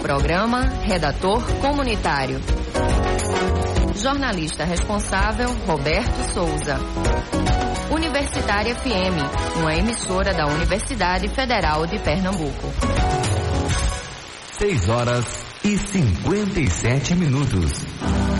Programa Redator Comunitário. Jornalista responsável, Roberto Souza. Universitária FM, uma emissora da Universidade Federal de Pernambuco. 6 horas e 57 minutos.